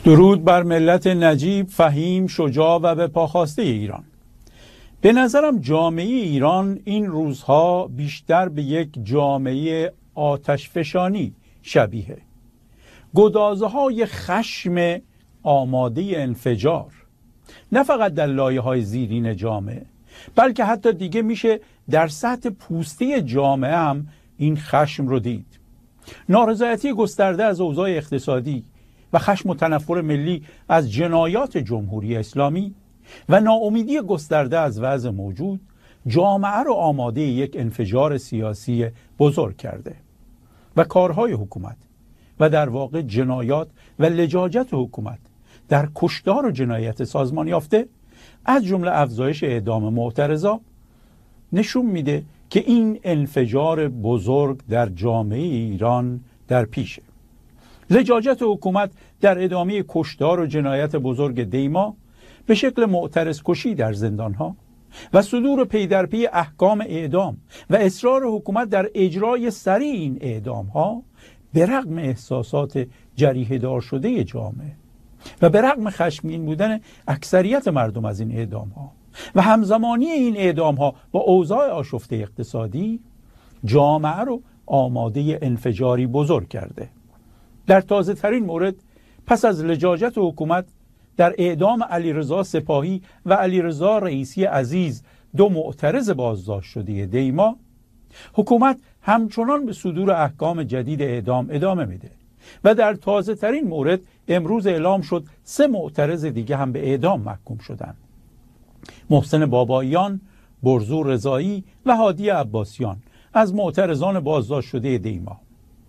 درود بر ملت نجیب، فهیم، شجاع و به پاخواسته ایران. به نظرم جامعه ایران این روزها بیشتر به یک جامعه آتشفشانی شبیه. گدازه های خشم آماده انفجار، نه فقط در لایه های زیرین جامعه، بلکه حتی دیگه میشه در سطح پوسته جامعه هم این خشم رو دید. نارضایتی گسترده از اوضاع اقتصادی و خشم و تنفر ملی از جنایات جمهوری اسلامی و ناامیدی گسترده از وضع موجود جامعه رو آماده یک انفجار سیاسی بزرگ کرده و کارهای حکومت و در واقع جنایات و لجاجت حکومت در کشتار و جنایت سازمان یافته از جمله افزایش اعدام معترضا نشون میده که این انفجار بزرگ در جامعه ایران در پیشه. لجاجت حکومت در ادامه کشتار و جنایت بزرگ دیما به شکل معترض کشی در زندانها و صدور پی در پی احکام اعدام و اصرار حکومت در اجرای سریع این اعدامها به رغم احساسات جریحه دار شده جامعه و به رغم خشمگین بودن اکثریت مردم از این اعدامها و همزمانی این اعدامها با اوضاع آشفته اقتصادی جامعه رو آماده انفجاری بزرگ کرده. در تازه ترین مورد پس از لجاجت حکومت در اعدام علیرضا سپاهی و علیرضا رئیسی عزیز، دو معترض بازداشت شده دیما، حکومت همچنان به صدور احکام جدید اعدام ادامه میده و در تازه ترین مورد امروز اعلام شد 3 معترض دیگه هم به اعدام محکوم شدند: محسن باباییان، برزو رضایی و هادی عباسیان از معترضان بازداشت شده دیما.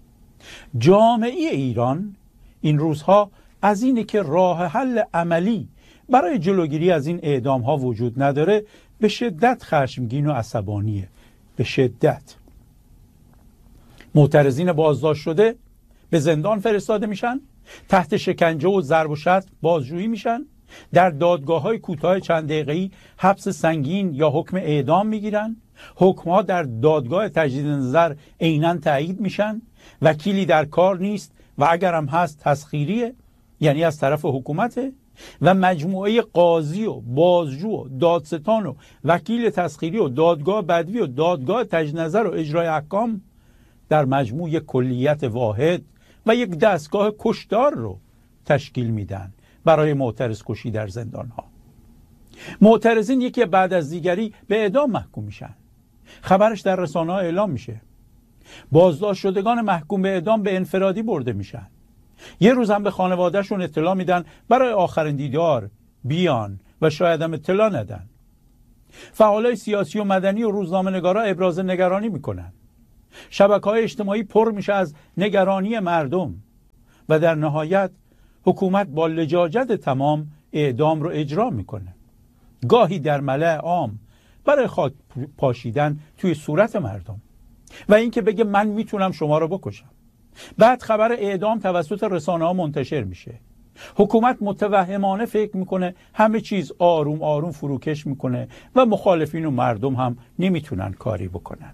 جامعه ایران این روزها از اینه که راه حل عملی برای جلوگیری از این اعدام ها وجود نداره به شدت خشمگین و عصبانیه. به شدت. معترضین بازداشت شده به زندان فرستاده میشن، تحت شکنجه و ضرب و شتم بازجویی میشن، در دادگاه های کوتاه چند دقیقه‌ای حبس سنگین یا حکم اعدام میگیرن، حکم ها در دادگاه تجدید نظر عیناً تایید میشن، وکیلی در کار نیست و اگر هم هست تسخیریه، یعنی از طرف حکومته، و مجموعه قاضی و بازجو و دادستان و وکیل تسخیری و دادگاه بدوی و دادگاه تجدید نظر و اجرای احکام در مجموع یک کلیت واحد و یک دستگاه کشتار رو تشکیل میدن برای معترض کشی در زندان ها. معترضین یکی بعد از دیگری به اعدام محکوم میشن. خبرش در رسانه ها اعلام میشه. بازداشت شدگان محکوم به اعدام به انفرادی برده میشن. یه روز هم به خانوادهشون اطلاع میدن برای آخرین دیدار بیان و شاید هم اطلاع ندن. فعالای سیاسی و مدنی و روزنامه‌نگارا ابراز نگرانی میکنن. شبکه‌های اجتماعی پر میشه از نگرانی مردم و در نهایت حکومت با لجاجت تمام اعدام رو اجرا میکنه. گاهی در ملأ عام برای خاک پاشیدن توی صورت مردم و اینکه بگه من میتونم شما رو بکشم. بعد خبر اعدام توسط رسانه‌ها منتشر میشه. حکومت متوهمانه فکر میکنه همه چیز آروم آروم فروکش میکنه و مخالفین و مردم هم نمیتونن کاری بکنن.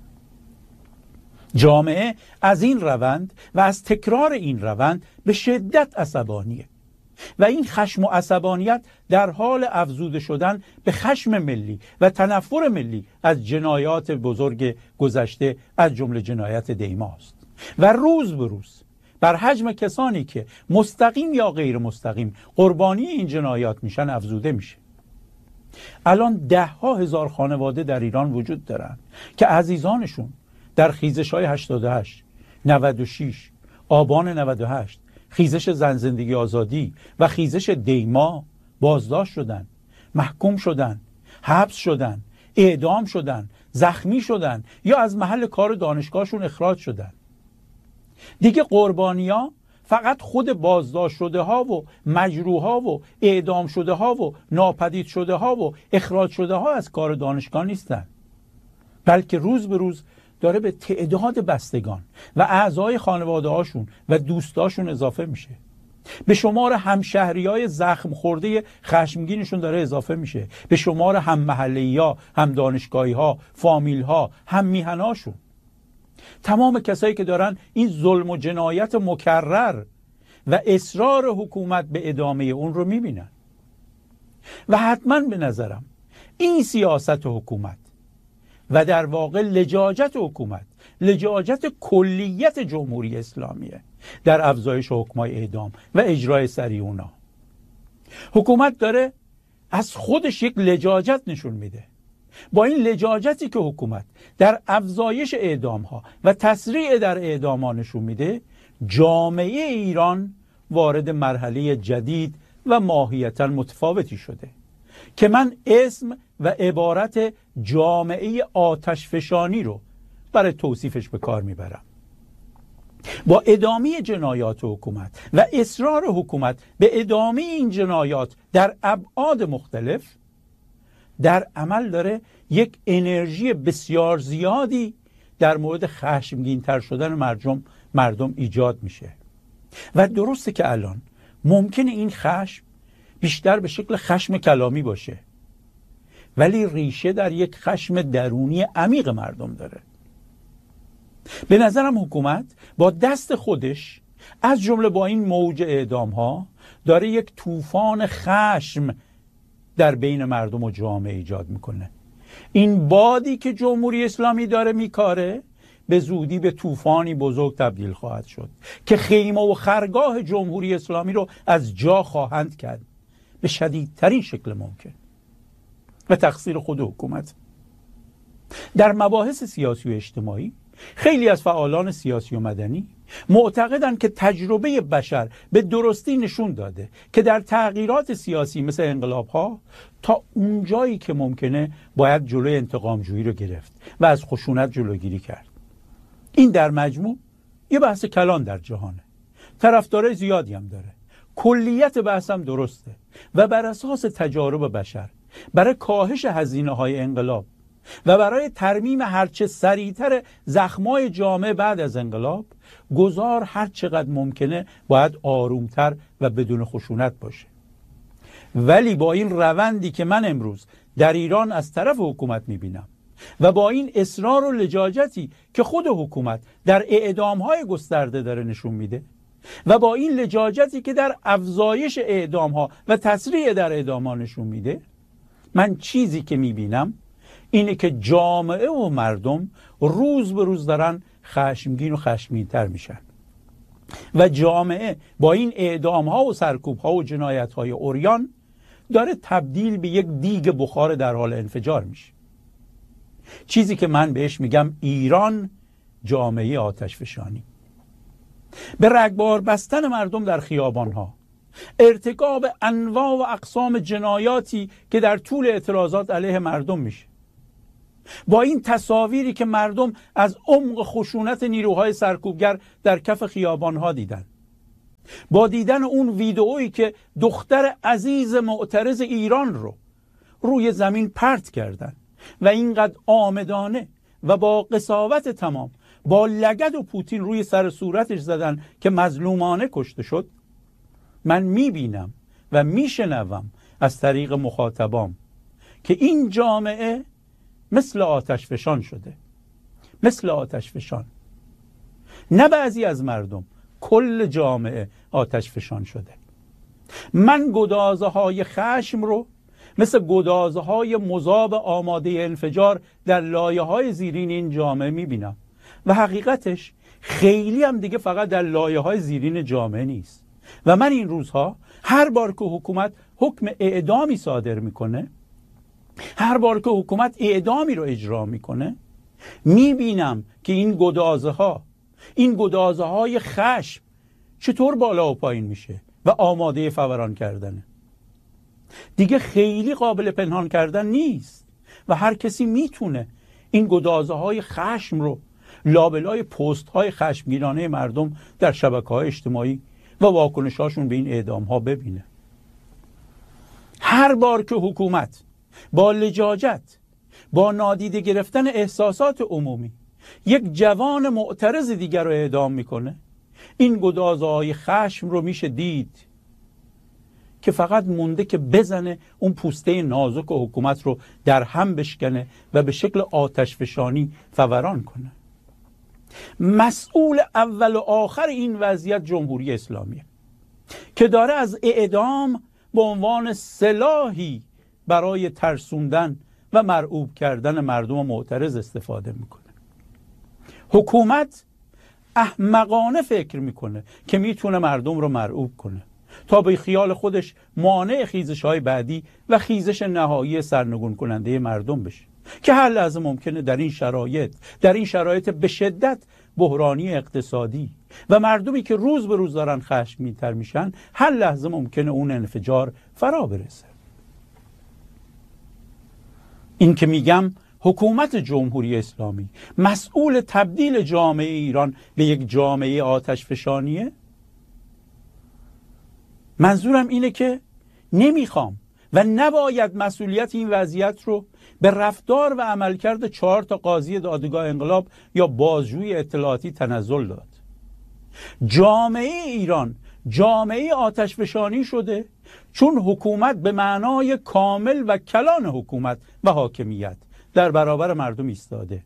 جامعه از این روند و از تکرار این روند به شدت عصبانیه و این خشم و عصبانیت در حال افزوده شدن به خشم ملی و تنفر ملی از جنایات بزرگ گذشته از جمله جنایت دیماست و روز به روز بر حجم کسانی که مستقیم یا غیر مستقیم قربانی این جنایات میشن افزوده میشه. الان 10,000 خانواده در ایران وجود دارن که عزیزانشون در خیزش‌های 88، 96، آبان 98، خیزش زن زندگی آزادی و خیزش دیما بازداشت شدن، محکوم شدن، حبس شدن، اعدام شدن، زخمی شدن یا از محل کار دانشگاهشون اخراج شدن. دیگه قربانی‌ها فقط خود بازداشت شده ها و مجروح ها و اعدام شده ها و ناپدید شده ها و اخراج شده ها از کار دانشگاه نیستن، بلکه روز به روز داره به تعداد بستگان و اعضای خانواده هاشون و دوستاشون اضافه میشه. به شمار همشهریای زخم خورده خشمگینشون داره اضافه میشه. به شمار هم محلی‌ها، هم دانشگاهی‌ها، فامیل‌ها، هم میهناشون. تمام کسایی که دارن این ظلم و جنایت مکرر و اصرار حکومت به ادامه اون رو میبینن. و حتما به نظرم این سیاست حکومت و در واقع لجاجت حکومت، لجاجت کلیت جمهوری اسلامیه در افزایش حکمای اعدام و اجرای سریع اونا. حکومت داره از خودش یک لجاجت نشون میده. با این لجاجتی که حکومت در افزایش اعدام ها و تسریع در اعدام ها نشون میده، جامعه ایران وارد مرحله جدید و ماهیتا متفاوتی شده که من اسم و عبارت جامعه آتشفشانی رو برای توصیفش به کار میبرم. با ادامه جنایات حکومت و اصرار حکومت به ادامه این جنایات در ابعاد مختلف، در عمل داره یک انرژی بسیار زیادی در مورد خشمگین‌تر شدن مردم ایجاد میشه. و درسته که الان ممکنه این خشم بیشتر به شکل خشم کلامی باشه، ولی ریشه در یک خشم درونی عمیق مردم داره. به نظرم حکومت با دست خودش از جمله با این موج اعدام ها داره یک طوفان خشم در بین مردم و جامعه ایجاد میکنه. این بادی که جمهوری اسلامی داره میکاره به زودی به طوفانی بزرگ تبدیل خواهد شد که خیمه و خرگاه جمهوری اسلامی رو از جا خواهند کرد به شدیدترین شکل ممکن. و تقصیر خود حکومت. در مباحث سیاسی و اجتماعی خیلی از فعالان سیاسی و مدنی معتقدند که تجربه بشر به درستی نشون داده که در تغییرات سیاسی مثل انقلاب‌ها تا اونجایی که ممکنه باید جلوی انتقام‌جویی رو گرفت و از خشونت جلوگیری کرد. این در مجموع یه بحث کلان در جهانه. طرفدارای زیادی هم داره. کلیت بحث هم درسته و بر اساس تجارب بشر برای کاهش هزینه‌های انقلاب و برای ترمیم هرچه سریعتر زخمای جامعه بعد از انقلاب، گذار هر چقدر ممکنه باید آرومتر و بدون خشونت باشه. ولی با این روندی که من امروز در ایران از طرف حکومت میبینم و با این اصرار و لجاجتی که خود حکومت در اعدام‌های گسترده داره نشون میده و با این لجاجتی که در افزایش اعدام‌ها و تسریع در اعدام‌ها نشون میده، من چیزی که میبینم اینه که جامعه و مردم روز به روز دارن خشمگین و خشمگین‌تر میشن و جامعه با این اعدام‌ها و سرکوب‌ها و جنایت‌های عریان داره تبدیل به یک دیگ بخار در حال انفجار میشه. چیزی که من بهش میگم ایران جامعه آتشفشانی. به رگبار بستن مردم در خیابان‌ها، ارتکاب انواع و اقسام جنایاتی که در طول اعتراضات علیه مردم میشه، با این تصاویری که مردم از عمق خشونت نیروهای سرکوبگر در کف خیابان‌ها دیدن، با دیدن اون ویدئویی که دختر عزیز معترض ایران رو روی زمین پرت کردن و اینقدر آمدانه و با قساوت تمام با لگد و پوتین روی سر صورتش زدن که مظلومانه کشته شد، من میبینم و میشنوم از طریق مخاطبام که این جامعه مثل آتشفشان شده. مثل آتشفشان. نه بعضی از مردم، کل جامعه آتشفشان شده. من گدازه های خشم رو مثل گدازه های مذاب آماده انفجار در لایه های زیرین این جامعه میبینم و حقیقتش خیلی هم دیگه فقط در لایه های زیرین جامعه نیست. و من این روزها هر بار که حکومت حکم اعدامی صادر میکنه، هر بار که حکومت اعدامی رو اجرا میکنه، میبینم که این گدازه های خشم چطور بالا و پایین میشه و آماده فوران کردنه. دیگه خیلی قابل پنهان کردن نیست و هر کسی میتونه این گدازه های خشم رو لابلای پست های خشمگینانه مردم در شبکه‌های اجتماعی و واکنش‌هاشون به این اعدام‌ها ببینه. هر بار که حکومت با لجاجت، با نادیده گرفتن احساسات عمومی یک جوان معترض دیگر رو اعدام میکنه، این گدازه‌های خشم رو میشه دید که فقط مونده که بزنه اون پوسته نازک حکومت رو در هم بشکنه و به شکل آتشفشانی فوران کنه. مسئول اول و آخر این وضعیت جمهوری اسلامیه. که داره از اعدام به عنوان سلاحی برای ترسوندن و مرعوب کردن مردم معترض استفاده میکنه. حکومت احمقانه فکر میکنه که میتونه مردم رو مرعوب کنه تا به خیال خودش مانع خیزش‌های بعدی و خیزش نهایی سرنگون کننده مردم بشه که هر لحظه ممکنه در این شرایط به شدت بحرانی اقتصادی و مردمی که روز به روز دارن خشمگین‌تر میشن، هر لحظه ممکنه اون انفجار فرا برسه. این که میگم حکومت جمهوری اسلامی مسئول تبدیل جامعه ایران به یک جامعه آتشفشانیه، منظورم اینه که نمیخوام و نباید مسئولیت این وضعیت رو به رفتار و عملکرد 4 قاضی دادگاه انقلاب یا بازجوی اطلاعاتی تنزل داد. جامعه ایران جامعه آتشفشانی شده چون حکومت به معنای کامل و کلان حکومت و حاکمیت در برابر مردم ایستاده،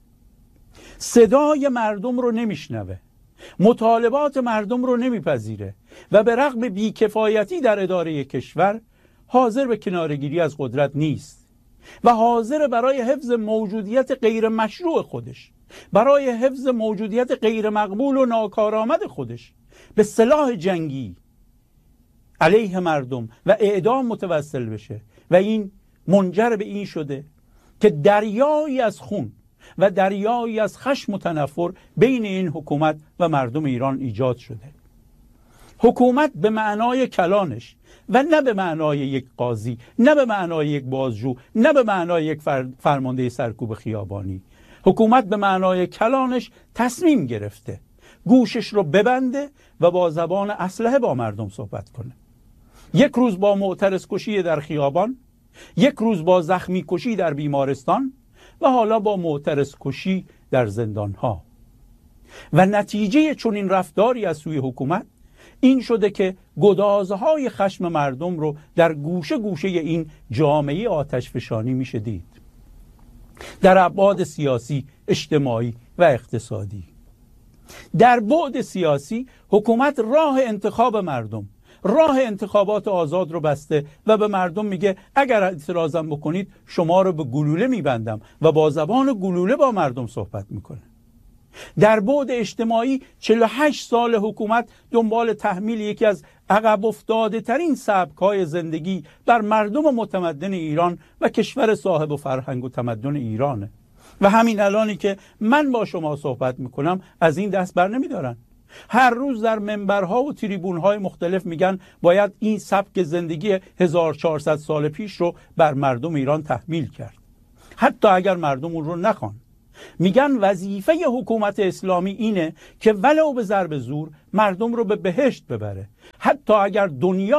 صدای مردم رو نمیشنوه، مطالبات مردم رو نمیپذیره و به رغم بیکفایتی در اداره کشور حاضر به کناره‌گیری از قدرت نیست و حاضر برای حفظ موجودیت غیر مشروع خودش، برای حفظ موجودیت غیر مقبول و ناکارآمد خودش به سلاح جنگی علیه مردم و اعدام متوسل بشه و این منجر به این شده که دریایی از خون و دریایی از خشم و تنفر بین این حکومت و مردم ایران ایجاد شده. حکومت به معنای کلانش و نه به معنای یک قاضی، نه به معنای یک بازجو، نه به معنای یک فرمانده سرکوب خیابانی، حکومت به معنای کلانش تصمیم گرفته گوشش رو ببنده و با زبان اسلحه با مردم صحبت کنه. یک روز با معترض کشی در خیابان، یک روز با زخمی کشی در بیمارستان و حالا با معترض کشی در زندانها. و نتیجه چون این رفتاری از سوی حکومت این شده که گدازهای خشم مردم رو در گوشه گوشه این جامعه آتشفشانی میشه دید، در ابعاد سیاسی، اجتماعی و اقتصادی. در بعد سیاسی حکومت راه انتخاب مردم، راه انتخابات آزاد رو بسته و به مردم میگه اگر اعتراضم بکنید شما رو به گلوله میبندم و با زبان گلوله با مردم صحبت میکنه. در بعد اجتماعی 48 سال حکومت دنبال تحمیل یکی از عقب افتاده ترین سبک‌های زندگی بر مردم متمدن ایران و کشور صاحب و فرهنگ و تمدن ایرانه و همین الانی که من با شما صحبت میکنم از این دست بر نمیدارن. هر روز در منبرها و تریبونهای مختلف میگن باید این سبک زندگی 1400 سال پیش رو بر مردم ایران تحمیل کرد، حتی اگر مردم اون رو نخوان. میگن وظیفه حکومت اسلامی اینه که ولو به ضرب زور مردم رو به بهشت ببره، حتی اگر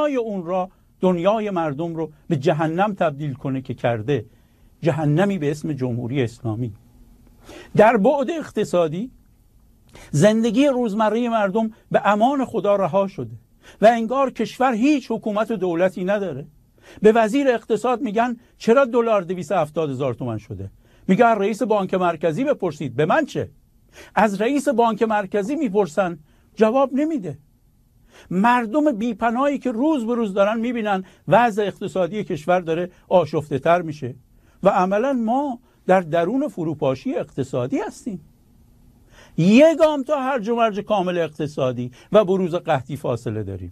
دنیای مردم رو به جهنم تبدیل کنه که کرده، جهنمی به اسم جمهوری اسلامی. در بعد اقتصادی زندگی روزمره مردم به امان خدا رها شده و انگار کشور هیچ حکومت و دولتی نداره. به وزیر اقتصاد میگن چرا دلار 270,000 تومان شده؟ میگه رئیس بانک مرکزی بپرسید، به من چه؟ از رئیس بانک مرکزی میپرسن، جواب نمیده. مردم بیپناهی که روز به روز دارن میبینن وضع اقتصادی کشور داره آشفته تر میشه و عملا ما در درون فروپاشی اقتصادی هستیم. یک گام تا هرج و مرج کامل اقتصادی و بروز قحطی فاصله داریم.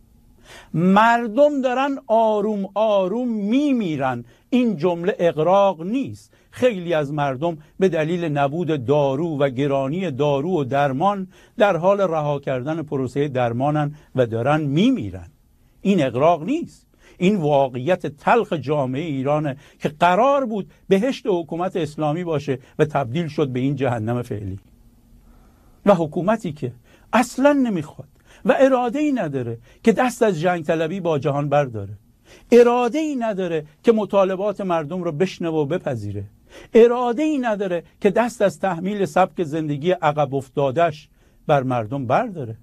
مردم دارن آروم آروم میمیرن. این جمله اغراق نیست. خیلی از مردم به دلیل نبود دارو و گرانی دارو و درمان در حال رها کردن پروسه درمانن و دارن میمیرن. این اغراق نیست. این واقعیت تلخ جامعه ایرانه که قرار بود بهشت حکومت اسلامی باشه و تبدیل شد به این جهنم فعلی. و حکومتی که اصلا نمیخواد و اراده ای نداره که دست از جنگ طلبی با جهان برداره، اراده ای نداره که مطالبات مردم رو بشنوه و بپذیره، اراده ای نداره که دست از تحمیل سبک زندگی عقب افتادش بر مردم برداره،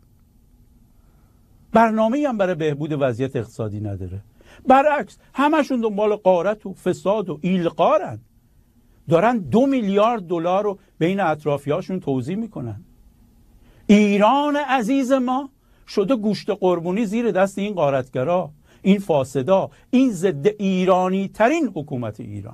برنامه‌ای هم برای بهبود وضعیت اقتصادی نداره. برعکس همشون دنبال غارت و فساد و ایلغارن، دارن 2 میلیارد دلار رو بین اطرافیاشون توزیع میکنن. ایران عزیز ما شده گوشت قربونی زیر دست این غارتگرا، این فاسدا، این ضد ایرانی ترین حکومت ایران.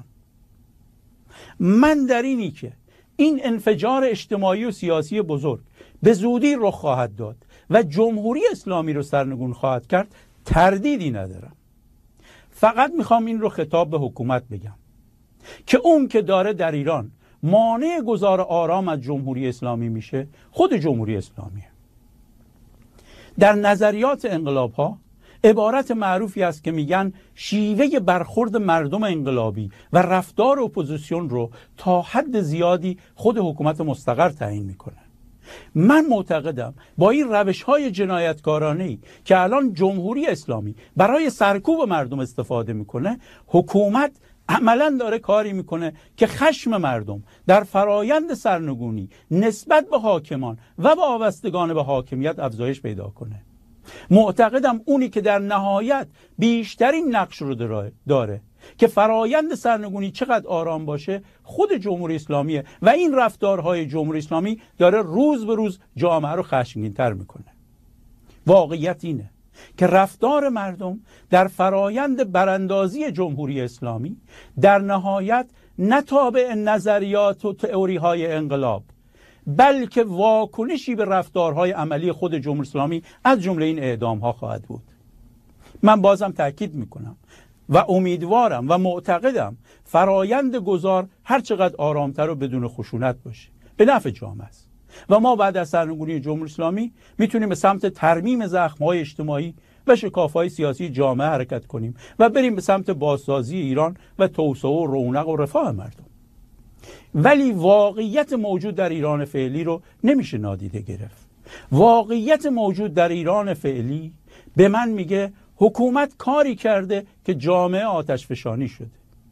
من در اینی که این انفجار اجتماعی و سیاسی بزرگ به زودی رخ خواهد داد و جمهوری اسلامی رو سرنگون خواهد کرد تردیدی ندارم. فقط میخوام این رو خطاب به حکومت بگم که اون که داره در ایران مانع گذار آرام از جمهوری اسلامی میشه خود جمهوری اسلامیه. در نظریات انقلاب ها عبارت معروفی است که میگن شیوه برخورد مردم انقلابی و رفتار اپوزیسیون رو تا حد زیادی خود حکومت مستقر تعیین میکنه. من معتقدم با این روش‌های جنایتکارانه‌ای که الان جمهوری اسلامی برای سرکوب مردم استفاده میکنه، حکومت عملاً داره کاری میکنه که خشم مردم در فرایند سرنگونی نسبت به حاکمان و وابستگان به حاکمیت افزایش پیدا کنه. معتقدم اونی که در نهایت بیشترین نقش رو داره که فرایند سرنگونی چقدر آرام باشه خود جمهوری اسلامیه و این رفتارهای جمهوری اسلامی داره روز به روز جامعه رو خشمگین‌تر میکنه. واقعیت اینه که رفتار مردم در فرایند براندازی جمهوری اسلامی در نهایت نه تابع نظریات و تئوری‌های انقلاب بلکه واکنشی به رفتارهای عملی خود جمهوری اسلامی از جمله این اعدام‌ها خواهد بود. من بازم تأکید میکنم و امیدوارم و معتقدم فرایند گذار هر چقدر آرامتر و بدون خشونت باشه به نفع جامعه است و ما بعد از سرنگونی جمهوری اسلامی میتونیم به سمت ترمیم زخم‌های اجتماعی و شکاف‌های سیاسی جامعه حرکت کنیم و بریم به سمت بازسازی ایران و توسعه و رونق و رفاه مردم. ولی واقعیت موجود در ایران فعلی رو نمیشه نادیده گرفت. واقعیت موجود در ایران فعلی به من میگه حکومت کاری کرده که جامعه آتش فشانی شده.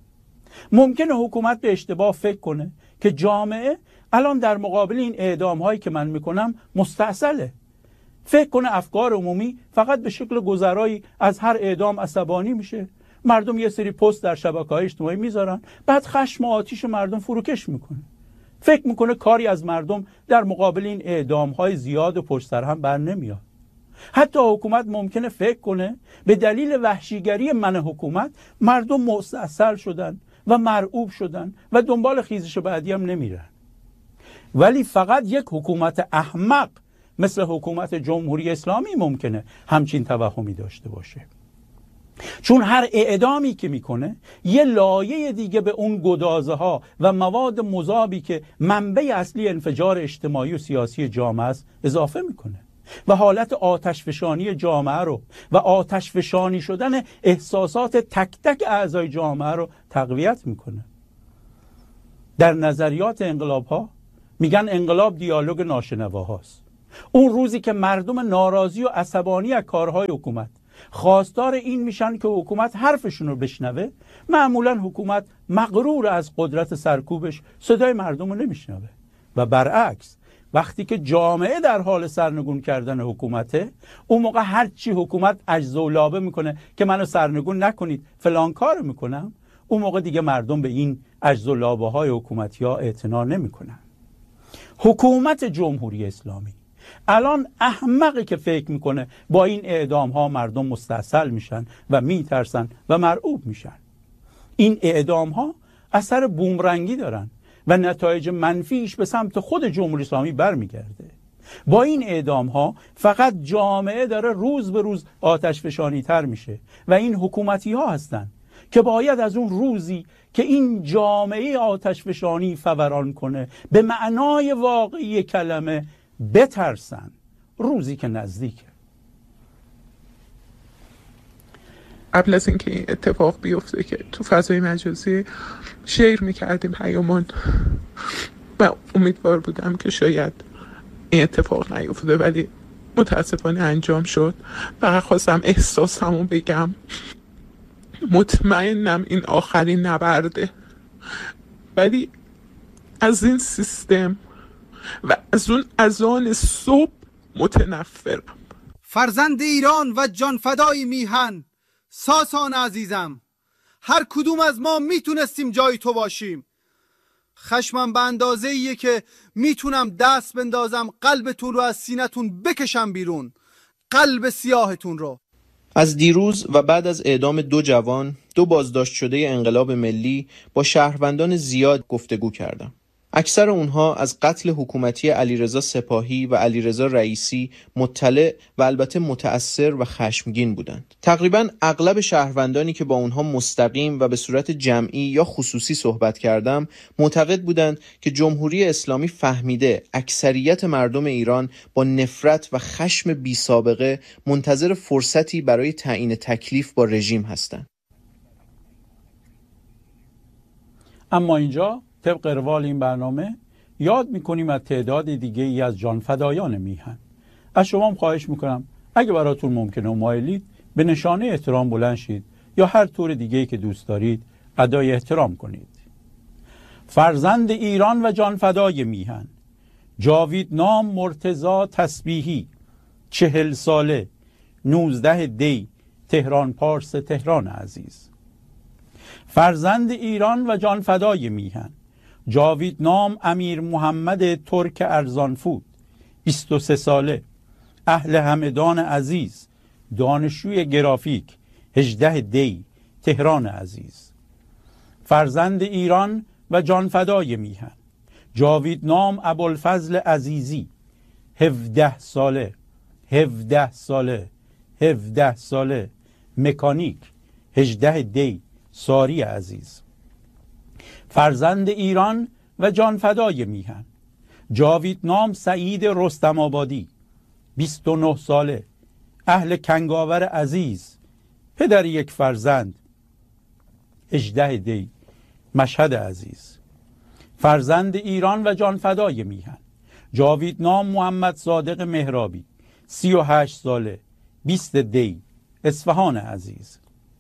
ممکنه حکومت به اشتباه فکر کنه که جامعه الان در مقابل این اعدام هایی که من میکنم مستعسله. فکر کنه افکار عمومی فقط به شکل گذرایی از هر اعدام عصبانی میشه. مردم یه سری پست در شبکه‌های اجتماعی میذارن، بعد خشم و آتش مردم فروکش میکنه. فکر میکنه کاری از مردم در مقابل این اعدام‌های زیاد و پشت سر هم بر نمیاد. حتی حکومت ممکنه فکر کنه به دلیل وحشیگری من حکومت مردم مستعسل شدن و مرعوب شدن و دنبال خیزش بعدی هم نمیرن. ولی فقط یک حکومت احمق مثل حکومت جمهوری اسلامی ممکنه همچین توهمی داشته باشه. چون هر اعدامی که میکنه یه لایه دیگه به اون گدازه ها و مواد مذابی که منبع اصلی انفجار اجتماعی و سیاسی جامعه است اضافه میکنه و حالت آتشفشانی جامعه رو و آتشفشانی شدن احساسات تک تک اعضای جامعه رو تقویت میکنه. در نظریات انقلاب ها میگن انقلاب دیالوگ ناشنواهاست. اون روزی که مردم ناراضی و عصبانی از کارهای حکومت خواستار این میشن که حکومت حرفشون رو بشنوه، معمولا حکومت مغرور از قدرت سرکوبش صدای مردم رو نمیشنوه و برعکس وقتی که جامعه در حال سرنگون کردن حکومته، اون موقع هرچی حکومت عجز و لابه میکنه که منو سرنگون نکنید فلان کار میکنم، اون موقع دیگه مردم به این عجز و لابه های حکومتی ها اعتنا نمیکنن. حکومت جمهوری اسلامی الان احمقی که فکر میکنه با این اعدام ها مردم مستعسل میشن و میترسن و مرعوب میشن. این اعدام ها اثر بومرنگی دارن و نتایج منفیش به سمت خود جمهوری اسلامی برمیگرده. با این اعدام ها فقط جامعه داره روز به روز آتش فشانی تر میشه و این حکومتی ها هستن که باید از اون روزی که این جامعه آتش فشانی فوران کنه به معنای واقعی کلمه بترسن. روزی که نزدیکه. قبل از اینکه این اتفاق بیفته که تو فضای مجازی شیر میکردیم پیامون و امیدوار بودم که شاید این اتفاق نیفته، ولی متاسفانه انجام شد. فقط خواستم احساسمو بگم. مطمئنم این آخرین نبرده، ولی از این سیستم و از اون اذان صبح متنفرم. فرزند ایران و جانفدای میهن، ساسان عزیزم، هر کدوم از ما میتونستیم جای تو باشیم. خشمم به اندازه ایه که میتونم دست بندازم قلبتون رو از سینتون بکشم بیرون. قلب سیاهتون رو. از دیروز و بعد از اعدام 2 جوان، 2 بازداشت شده انقلاب ملی با شهروندان زیاد گفتگو کردم. اکثر اونها از قتل حکومتی علیرضا سپاهی و علیرضا رئیسی مطلع و البته متأثر و خشمگین بودند. تقریباً اغلب شهروندانی که با اونها مستقیم و به صورت جمعی یا خصوصی صحبت کردم معتقد بودند که جمهوری اسلامی فهمیده اکثریت مردم ایران با نفرت و خشم بی سابقه منتظر فرصتی برای تعیین تکلیف با رژیم هستند. اما اینجا طبق روال این برنامه یاد میکنیم از تعداد دیگه ای از جانفدایان میهن. از شما خواهش میکنم اگه براتون ممکنه و مایلید به نشانه احترام بلند شید یا هر طور دیگه‌ای که دوست دارید ادای احترام کنید. فرزند ایران و جانفدای میهن جاوید نام مرتضی تسبیحی 40 ساله 19 دی تهران پارس تهران عزیز. فرزند ایران و جانفدای میهن جاوید نام امیر محمد ترک ارزانفود 23 ساله اهل همدان عزیز دانشجوی گرافیک 18 دی تهران عزیز. فرزند ایران و جانفدای میهن جاوید نام ابوالفضل عزیزی 17 ساله مکانیک 18 دی ساری عزیز. فرزند ایران و جانفدای میهن جاوید نام سعید رستم آبادی 29 ساله اهل کنگاور عزیز پدر یک فرزند 18 دی مشهد عزیز. فرزند ایران و جانفدای میهن جاوید نام محمد صادق مهرابی 38 ساله 20 دی اصفهان عزیز.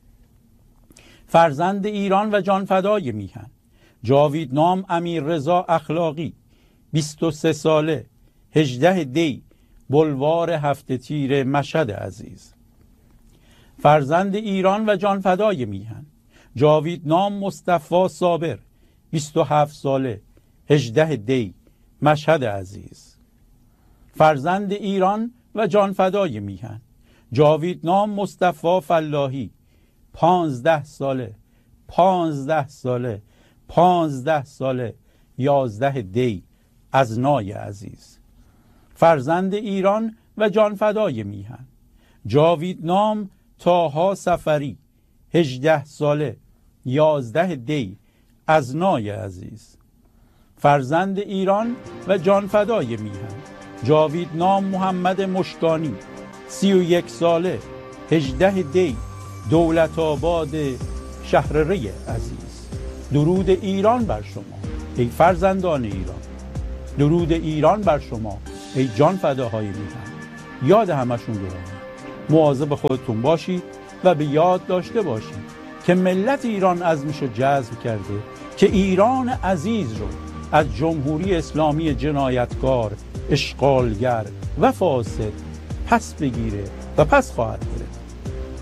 فرزند ایران و جانفدای میهن جاوید نام امیر رضا اخلاقی 23 ساله 18 دی بلوار هفت تیر مشهد عزیز. فرزند ایران و جانفدای میهن جاوید نام مصطفی صابر 27 ساله 18 دی مشهد عزیز. فرزند ایران و جانفدای میهن جاوید نام مصطفی فلاحی 15 ساله 11 دی ازنای عزیز. فرزند ایران و جانفدای میهن جاوید نام طاها سفری 18 ساله 11 دی ازنای عزیز. فرزند ایران و جانفدای میهن جاوید نام محمد مشکانی 31 ساله 18 دی دولت آباد شهر ری عزیز. درود ایران بر شما ای فرزندان ایران، درود ایران بر شما ای جانفداهای میهن. یاد همشون بمونید، مواظب خودتون باشید و به یاد داشته باشید که ملت ایران عزمشو جزم کرده که ایران عزیز رو از جمهوری اسلامی جنایتکار، اشغالگر و فاسد پس بگیره و پس خواهد گرفت.